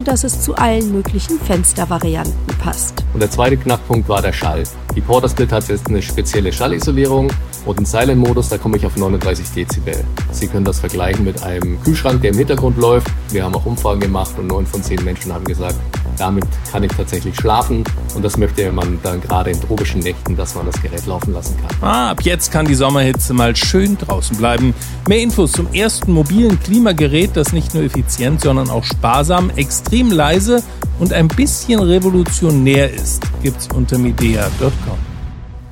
dass es zu allen möglichen Fenstervarianten passt. Und der zweite Knackpunkt war der Schall. Die Portasplit hat jetzt eine spezielle Schallisolierung und einen Silent-Modus, da komme ich auf 39 Dezibel. Sie können das vergleichen mit einem Kühlschrank, der im Hintergrund läuft. Wir haben auch Umfragen gemacht und 9 von 10 Menschen haben gesagt, damit kann ich tatsächlich schlafen. Und das möchte man dann gerade in tropischen Nächten, dass man das Gerät laufen lassen kann. Ab jetzt kann die Sommerhitze mal schön draußen bleiben. Mehr Infos zum ersten mobilen Klimagerät, das nicht nur effizient, sondern auch sparsam, extrem leise und ein bisschen revolutionär ist, gibt's unter midea.com.